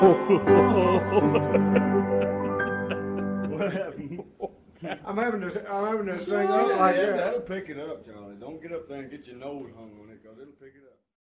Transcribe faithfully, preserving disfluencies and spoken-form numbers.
What happened? I'm having this, I'm having this thing up like Yeah, that. that'll pick it up, Charlie. Don't get up there and get your nose hung on it, because it'll pick it up.